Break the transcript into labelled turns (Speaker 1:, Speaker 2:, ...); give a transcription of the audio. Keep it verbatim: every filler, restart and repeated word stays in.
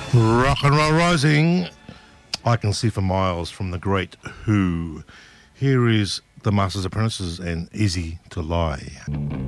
Speaker 1: Rock and Roll Rising. I Can See for Miles from the great Who. Here is the Masters Apprentices and Easy to Lie.